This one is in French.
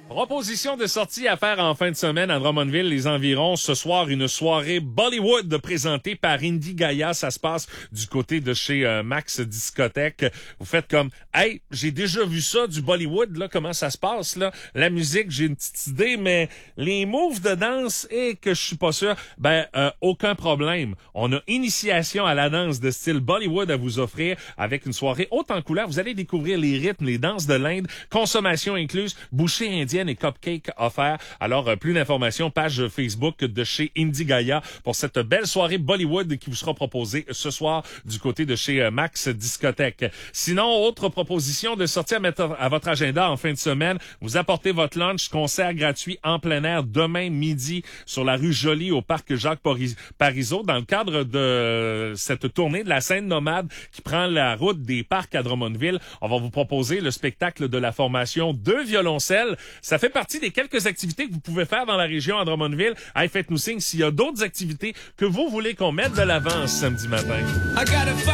Proposition de sortie à faire en fin de semaine à Drummondville, les environs. Ce soir, une soirée Bollywood présentée par Indie Gaia. Ça se passe du côté de chez Max Discothèque. Vous faites comme, hey, j'ai déjà vu ça, du Bollywood, là, comment ça se passe, là. La musique, j'ai une petite idée, mais les moves de danse, que je suis pas sûr, aucun problème. On a initiation à la danse de style Bollywood à vous offrir avec une soirée haute en couleur. Vous allez découvrir les rythmes, les danses de l'Inde, consommation incluse, bouchée indienne et cupcake offerts. Alors, plus d'informations, page Facebook de chez Indie Gaia pour cette belle soirée Bollywood qui vous sera proposée ce soir du côté de chez Max Discothèque. Sinon, autre proposition de sortie à mettre à votre agenda en fin de semaine, vous apportez votre lunch, concert gratuit en plein air demain midi sur la rue Joly au parc Jacques-Parizeau dans le cadre de cette tournée de la scène nomade qui prend la route des parcs à Drummondville. On va vous proposer le spectacle de la formation Deux violoncelles. Ça fait partie des quelques activités que vous pouvez faire dans la région à Drummondville. Hey, faites-nous signe s'il y a d'autres activités que vous voulez qu'on mette de l'avant ce samedi matin.